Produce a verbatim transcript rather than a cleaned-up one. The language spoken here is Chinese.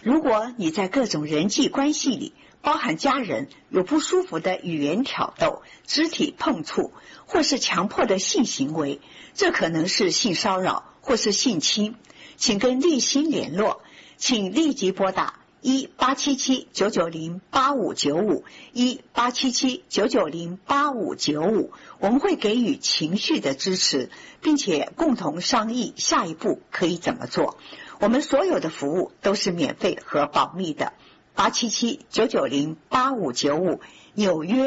如果你在各种人际关系里，包含家人，有不舒服的语言挑逗、肢体碰触，或是强迫的性行为，这可能是性骚扰或是性侵，请跟立新联络，请立即拨打一八七七九九零八五九五一八七七九九零八五九五，我们会给予情绪的支持，并且共同商议下一步可以怎么做。我们所有的服务都是免费和保密的。八七七九九零八五九五，纽约